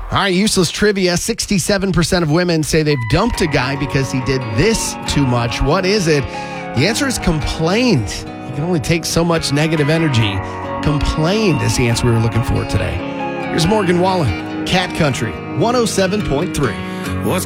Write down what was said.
All right, useless trivia. 67% of women say they've dumped a guy because he did this too much. What is it? The answer is complained. You can only take so much negative energy. Complained is the answer we were looking for today. Here's Morgan Wallen, Cat Country, 107.3. What's